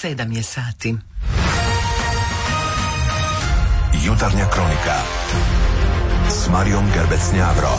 7 je sati. Jutarnja kronika s Marijom Gerbec-Njavro.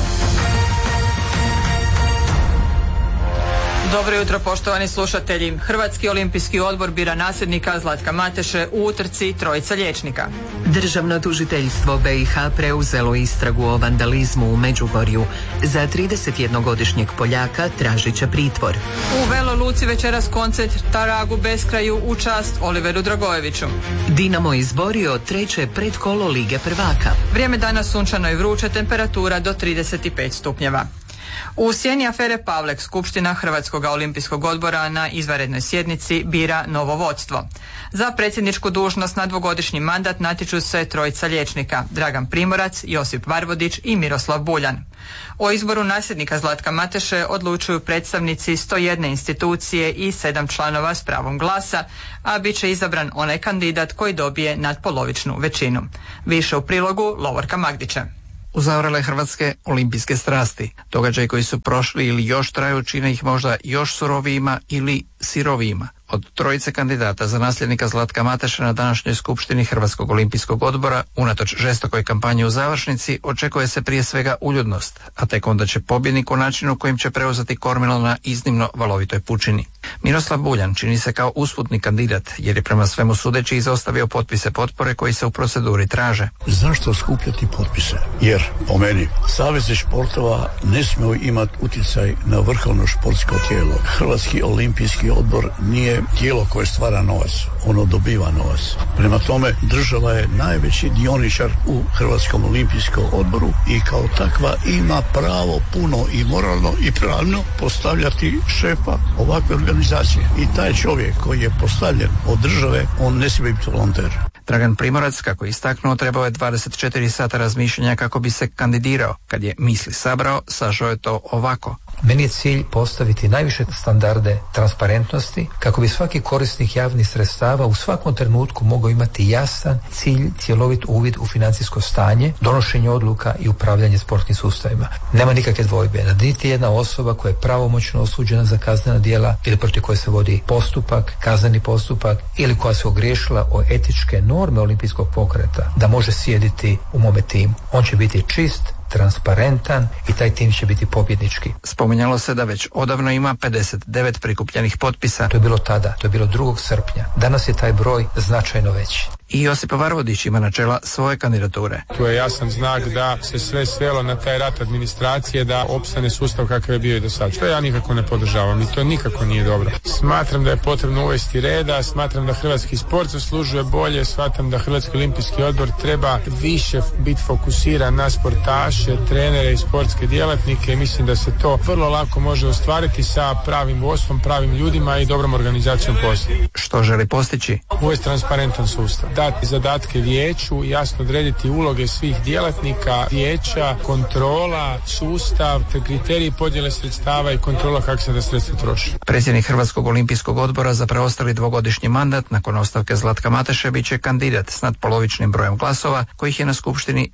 Dobro jutro, poštovani slušatelji. Hrvatski olimpijski odbor bira nasljednika Zlatka Mateše u utrci trojica liječnika. Državno tužiteljstvo BiH preuzelo istragu o vandalizmu u Međugorju. Za 31-godišnjeg Poljaka tražit će pritvor. U Velo Luci večeras koncert Taragu beskraju u čast Oliveru Dragojeviću. Dinamo izborio treće predkolo Lige prvaka. Vrijeme danas sunčano i vruće, temperatura do 35 stupnjeva. U sjeni afere Pavlek Skupština Hrvatskog olimpijskog odbora na izvanrednoj sjednici bira novo vodstvo. Za predsjedničku dužnost na dvogodišnji mandat natječu se trojica liječnika: Dragan Primorac, Josip Varvodić i Miroslav Buljan. O izboru nasljednika Zlatka Mateše odlučuju predstavnici 101 institucije i 7 članova s pravom glasa, a bit će izabran onaj kandidat koji dobije nadpolovičnu većinu. Više u prilogu Lovorka Magdića. Uzavrele hrvatske olimpijske strasti. Događaji koji su prošli ili još traju čine ih možda još surovijima ili sirovijima. Od trojice kandidata za nasljednika Zlatka Mateše na današnjoj skupštini Hrvatskog olimpijskog odbora, unatoč žestokoj kampanji u završnici, očekuje se prije svega uljudnost, a tek onda će pobjednik u načinu kojim će preuzeti kormilo na iznimno valovitoj pučini. Miroslav Buljan čini se kao usputni kandidat, jer je prema svemu sudeći izostavio potpise potpore koji se u proceduri traže. Zašto skupljati potpise? Jer, po meni, savezi športova ne smiju imati utjecaj na vrhovno športsko tijelo. Hrvatski olimpijski odbor nije tijelo koje stvara novac, ono dobiva novac. Prema tome, država je najveći dioničar u Hrvatskom olimpijskom odboru i kao takva ima pravo puno i moralno i pravno postavljati šefa ovakve organizacije. I taj čovjek koji je postavljen od države, on ne smije biti volonter. Dragan Primorac, kako je istaknuo, trebao je 24 sata razmišljanja kako bi se kandidirao. Kad je misli sabrao, sažao je to ovako. Meni je cilj postaviti najviše standarde transparentnosti kako bi svaki korisnik javnih sredstava u svakom trenutku mogao imati jasan cilj, cjelovit uvid u financijsko stanje, donošenje odluka i upravljanje sportnim sustavima. Nema nikakve dvojbe da niti jedna osoba koja je pravomoćno osuđena za kaznena djela ili protiv koje se vodi postupak, kazneni postupak ili koja se ogriješila o etičke norme olimpijskog pokreta, da može sjediti u mome timu. On će biti čist, transparentan i taj tim će biti pobjednički. Spominjalo se da već odavno ima 59 prikupljenih potpisa. To je bilo tada, to je bilo 2. srpnja. Danas je taj broj značajno veći. I Josip Varvodić ima na čela svoje kandidature. To je jasan znak da se sve svelo na taj rat administracije, da opstane sustav kakav je bio i do sad. Što ja nikako ne podržavam i to nikako nije dobro. Smatram da je potrebno uvesti reda, smatram da hrvatski sport zaslužuje bolje, smatram da Hrvatski olimpijski odbor treba više biti fokusiran na sportaše, trenere i sportske djelatnike i mislim da se to vrlo lako može ostvariti sa pravim vodstvom, pravim ljudima i dobrom organizacijom posla. Što želi postići? Uvesti transparentan sustav. Dati zadatke vijeću, jasno odrediti uloge svih djelatnika vijeća, kontrola, sustav, te kriteriji podjele sredstava i kontrola kako se da sredstva troši. Predsjednik Hrvatskog olimpijskog odbora za preostali dvogodišnji mandat nakon ostavke Zlatka Mateše bit će kandidat s nadpolovičnim brojem glasova, kojih je na skupštini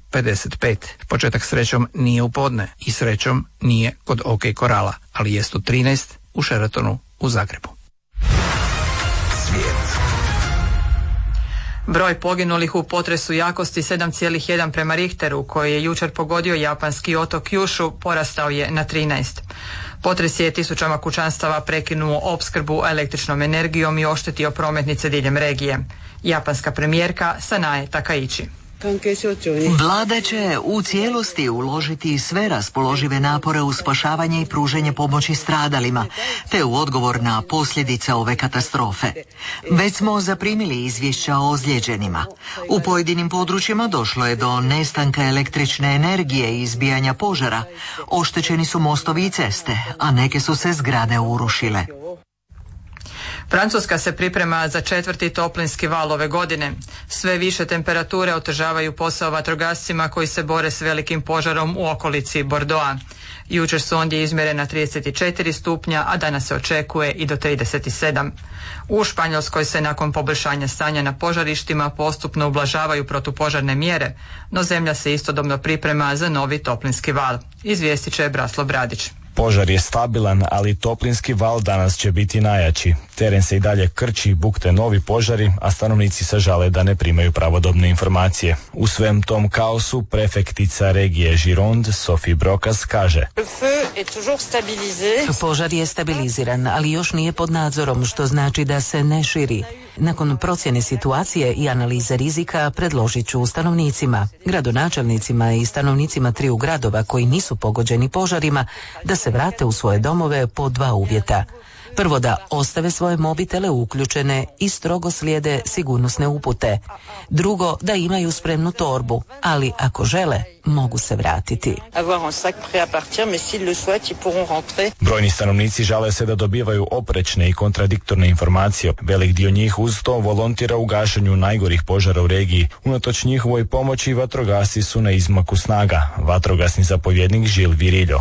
155. Početak srećom nije u podne i srećom nije kod OK Korala, ali jest u 13 u Sheratonu u Zagrebu. Broj poginulih u potresu jakosti 7,1 prema Richteru, koji je jučer pogodio japanski otok Kyushu, porastao je na 13. Potres je tisućama kućanstava prekinuo opskrbu električnom energijom i oštetio prometnice diljem regije. Japanska premijerka Sanae Takaichi. Vlada će u cijelosti uložiti sve raspoložive napore u spašavanje i pružanje pomoći stradalima, te u odgovor na posljedice ove katastrofe. Već smo zaprimili izvješća o ozlijeđenima. U pojedinim područjima došlo je do nestanka električne energije i izbijanja požara. Oštećeni su mostovi i ceste, a neke su se zgrade urušile. Francuska se priprema za 4. toplinski val ove godine. Sve više temperature otežavaju posao vatrogascima koji se bore s velikim požarom u okolici Bordeauxa. Jučer su ondje izmjerena 34 stupnja, a danas se očekuje i do 37. U Španjolskoj se nakon poboljšanja stanja na požarištima postupno ublažavaju protupožarne mjere, no zemlja se istodobno priprema za novi toplinski val. Izvijestit će Braslo Bradić. Požar je stabilan, ali toplinski val danas će biti najjači. Teren se i dalje krči, bukte novi požari, a stanovnici se žale da ne primaju pravodobne informacije. U svem tom kaosu prefektica regije Gironde, Sophie Brokas, kaže: Požar je stabiliziran, ali još nije pod nadzorom, što znači da se ne širi. Nakon procjene situacije i analize rizika predložit ću stanovnicima, gradonačelnicima i stanovnicima 3 gradova koji nisu pogođeni požarima da se vrate u svoje domove po 2 uvjeta. Prvo, da ostave svoje mobitele uključene i strogo slijede sigurnosne upute. Drugo, da imaju spremnu torbu, ali ako žele, mogu se vratiti. Brojni stanovnici žale se da dobivaju oprečne i kontradiktorne informacije. Velik dio njih uz to volontira u gašenju najgorih požara u regiji. Unatoč njihovoj pomoći vatrogasci su na izmaku snaga. Vatrogasni zapovjednik Gilles Virillo.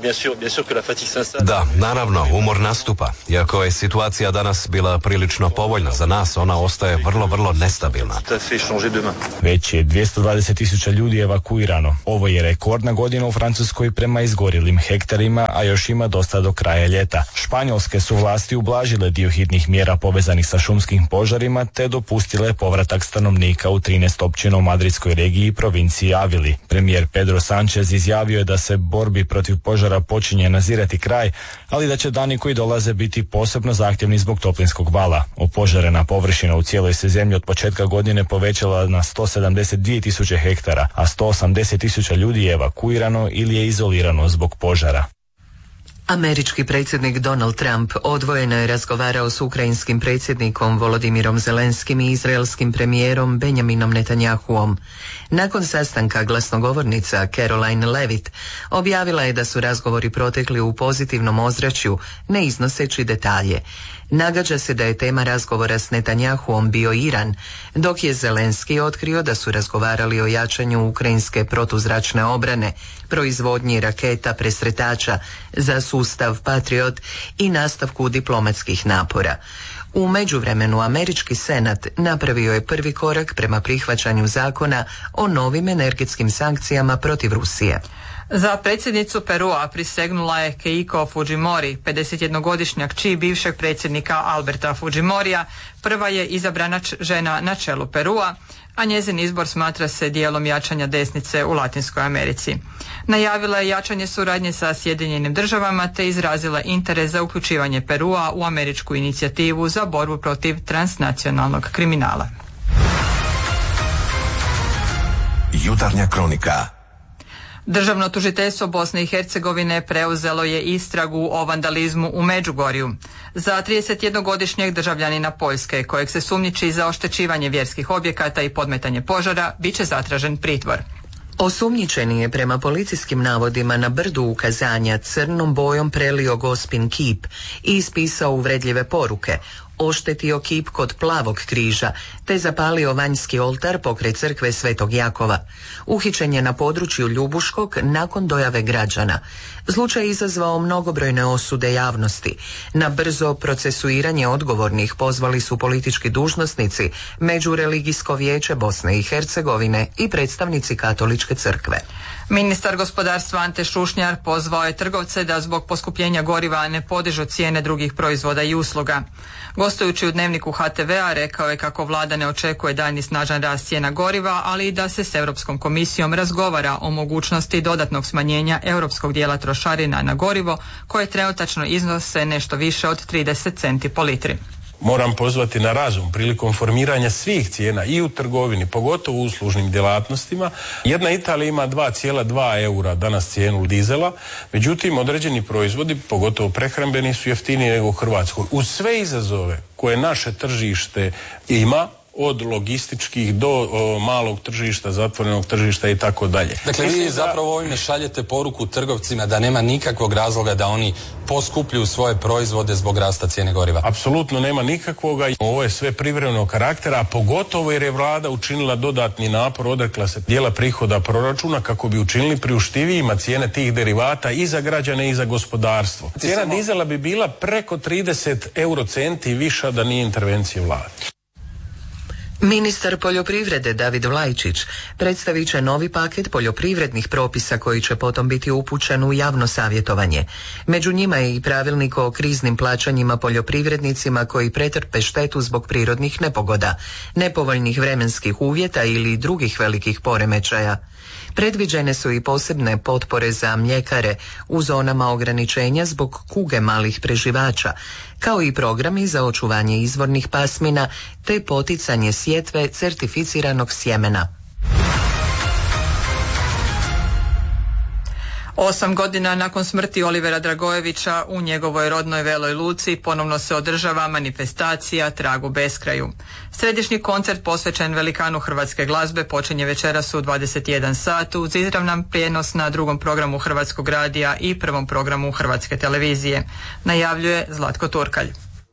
Da, naravno, umor nastupa. Iako je situacija danas bila prilično povoljna za nas, ona ostaje vrlo nestabilna. Već je 220.000 ljudi evakuirano. Ovo je rekordna godina u Francuskoj prema izgorilim hektarima, a još ima dosta do kraja ljeta. Španjolske su vlasti ublažile dio hitnih mjera povezanih sa šumskim požarima, te dopustile povratak stanovnika u 13 općina u madridskoj regiji i provinciji Avili. Premijer Pedro Sánchez izjavio je da se borbi protiv požara počinje nazirati kraj, ali da će dani koji dolaze biti posebno zahtjevni zbog toplinskog vala. Opožarena površina u cijeloj se zemlji od početka godine povećala na 172.000 hektara, a 180.000 ljudi je evakuirano ili je izolirano zbog požara. Američki predsjednik Donald Trump odvojeno je razgovarao s ukrajinskim predsjednikom Volodimirom Zelenskim i izraelskim premijerom Benjaminom Netanjahuom. Nakon sastanka glasnogovornica Caroline Levitt objavila je da su razgovori protekli u pozitivnom ozračju, ne iznoseći detalje. Nagađa se da je tema razgovora s Netanjahuom bio Iran, dok je Zelenski otkrio da su razgovarali o jačanju ukrajinske protuzračne obrane, proizvodnji raketa presretača za sustav Patriot i nastavku diplomatskih napora. U međuvremenu američki senat napravio je prvi korak prema prihvaćanju zakona o novim energetskim sankcijama protiv Rusije. Za predsjednicu Perua prisegnula je Keiko Fujimori, 51-godišnjak kći bivšeg predsjednika Alberta Fujimorija. Prva je izabrana žena na čelu Perua, a njezin izbor smatra se dijelom jačanja desnice u Latinskoj Americi. Najavila je jačanje suradnje sa Sjedinjenim državama te izrazila interes za uključivanje Perua u američku inicijativu za borbu protiv transnacionalnog kriminala. Jutarnja kronika. Državno tužiteljstvo Bosne i Hercegovine preuzelo je istragu o vandalizmu u Međugorju. Za 31-godišnjeg državljanina Poljske, kojeg se sumnjiči za oštećivanje vjerskih objekata i podmetanje požara, bit će zatražen pritvor. Osumnjičeni je prema policijskim navodima na brdu ukazanja crnom bojom prelio gospin kip i ispisao uvredljive poruke, oštetio kip kod Plavog križa, te zapalio vanjski oltar pokraj crkve Svetog Jakova. Uhićen je na području Ljubuškog nakon dojave građana. Slučaj je izazvao mnogobrojne osude javnosti. Na brzo procesuiranje odgovornih pozvali su politički dužnosnici, Međureligijsko vijeće Bosne i Hercegovine i predstavnici Katoličke crkve. Ministar gospodarstva Ante Šušnjar pozvao je trgovce da zbog poskupljenja goriva ne podižu cijene drugih proizvoda i usluga. Gostujući u dnevniku HTV-a rekao je kako vlada ne očekuje daljnji snažan rast cijena goriva, ali i da se s Europskom komisijom razgovara o mogućnosti dodatnog smanjenja europskog dijela trošarina na gorivo, koje trenutačno iznose nešto više od 30 centi po litri. Moram pozvati na razum prilikom formiranja svih cijena i u trgovini, pogotovo u uslužnim djelatnostima. Jedna Italija ima 2,2 eura danas cijenu dizela, međutim određeni proizvodi, pogotovo prehrambeni, su jeftiniji nego u Hrvatskoj. Uz sve izazove koje naše tržište ima, od logističkih do malog tržišta, zatvorenog tržišta i tako dalje. Dakle, vi zapravo ovime šaljete poruku trgovcima da nema nikakvog razloga da oni poskupljuju svoje proizvode zbog rasta cijene goriva. Apsolutno nema nikakvoga. Ovo je sve privremenog karaktera, a pogotovo jer je vlada učinila dodatni napor, odrekla se dijela prihoda proračuna kako bi učinili priuštivijima cijene tih derivata i za građane i za gospodarstvo. Cijena dizela bi bila preko 30 eurocenti viša da nije intervencije vlade. Ministar poljoprivrede David Vlajčić predstavit će novi paket poljoprivrednih propisa koji će potom biti upućen u javno savjetovanje. Među njima je i pravilnik o kriznim plaćanjima poljoprivrednicima koji pretrpe štetu zbog prirodnih nepogoda, nepovoljnih vremenskih uvjeta ili drugih velikih poremećaja. Predviđene su i posebne potpore za mljekare u zonama ograničenja zbog kuge malih preživača, kao i programi za očuvanje izvornih pasmina te poticanje sjetve certificiranog sjemena. 8 godina nakon smrti Olivera Dragojevića u njegovoj rodnoj Veloj Luci ponovno se održava manifestacija Trag u beskraju. Središnji koncert posvećen velikanu hrvatske glazbe počinje večeras u 21 sat uz izravan prijenos na drugom programu Hrvatskog radija i prvom programu Hrvatske televizije. Najavljuje Zlatko Turkalj.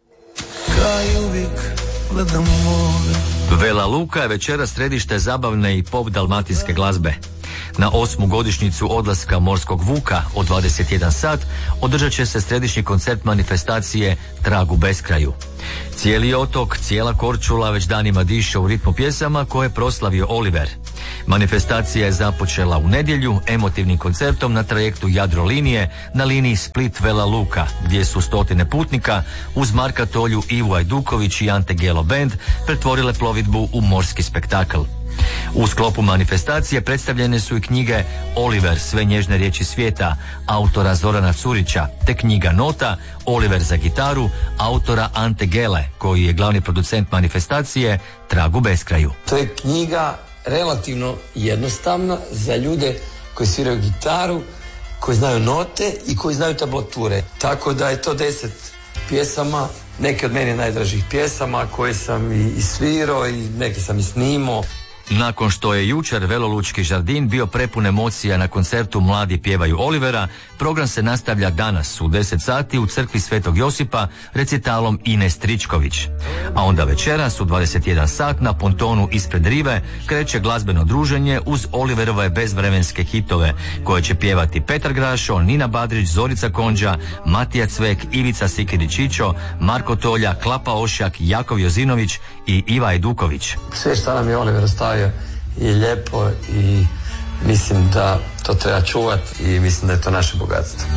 Vela Luka je večera središte zabavne i pop dalmatinske glazbe. Na 8. godišnjicu odlaska Morskog Vuka od 21 sat održat će se središnji koncert manifestacije Trag u beskraju. Cijeli otok, cijela Korčula već danima diše u ritmu pjesama koje je proslavio Oliver. Manifestacija je započela u nedjelju emotivnim koncertom na trajektu Jadrolinije na liniji Split-Vela Luka, gdje su stotine putnika uz Marka Tolju, Ivu Ajduković i Ante Gelo Band pretvorile plovidbu u morski spektakl. U sklopu manifestacije predstavljene su i knjige Oliver, sve nježne riječi svijeta, autora Zorana Curića, te knjiga Nota, Oliver za gitaru, autora Ante Gele, koji je glavni producent manifestacije Trag u beskraju. To je knjiga relativno jednostavna za ljude koji sviraju gitaru, koji znaju note i koji znaju tablature. Tako da je to 10 pjesama, neke od meni najdražih pjesama koje sam i svirao i neke sam i snimao. Nakon što je jučer Velolučki žardin bio prepun emocija na koncertu Mladi pjevaju Olivera, program se nastavlja danas u 10 sati u crkvi Svetog Josipa recitalom Ines Tričković. A onda večeras u 21 sat na pontonu ispred rive kreće glazbeno druženje uz Oliverove bezvremenske hitove koje će pjevati Petar Grašo, Nina Badrić, Zorica Konđa, Matija Cvek, Ivica Sikirić-Čičo, Marko Tolja, Klapa Ošak, Jakov Jozinović i Iva Ajduković. Sve što nam je Oliver ostavio je lijepo i mislim da to treba čuvati i mislim da je to naše bogatstvo.